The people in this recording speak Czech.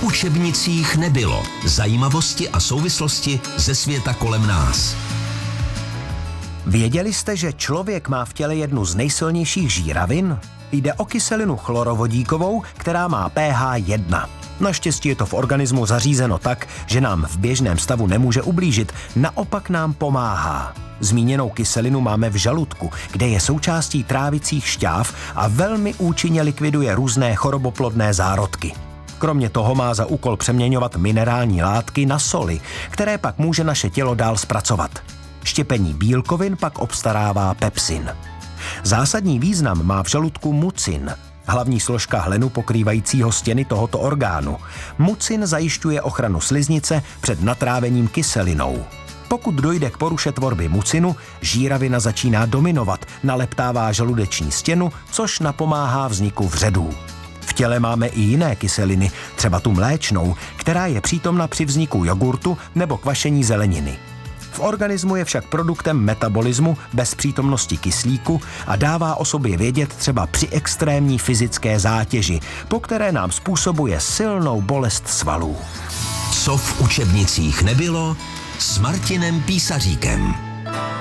v učebnicích nebylo. Zajímavosti a souvislosti ze světa kolem nás. Věděli jste, že člověk má v těle jednu z nejsilnějších žíravin? Jde o kyselinu chlorovodíkovou, která má pH 1. Naštěstí je to v organismu zařízeno tak, že nám v běžném stavu nemůže ublížit, naopak nám pomáhá. Zmíněnou kyselinu máme v žaludku, kde je součástí trávicích šťáv a velmi účinně likviduje různé choroboplodné zárodky. Kromě toho má za úkol přeměňovat minerální látky na soli, které pak může naše tělo dál zpracovat. Štěpení bílkovin pak obstarává pepsin. Zásadní význam má v žaludku mucin, hlavní složka hlenu pokrývajícího stěny tohoto orgánu. Mucin zajišťuje ochranu sliznice před natrávením kyselinou. Pokud dojde k poruše tvorby mucinu, žíravina začíná dominovat, naleptává žaludeční stěnu, což napomáhá vzniku vředů. V těle máme i jiné kyseliny, třeba tu mléčnou, která je přítomna při vzniku jogurtu nebo kvašení zeleniny. V organismu je však produktem metabolismu bez přítomnosti kyslíku a dává o sobě vědět třeba při extrémní fyzické zátěži, po které nám způsobuje silnou bolest svalů. Co v učebnicích nebylo, s Martinem Písaříkem.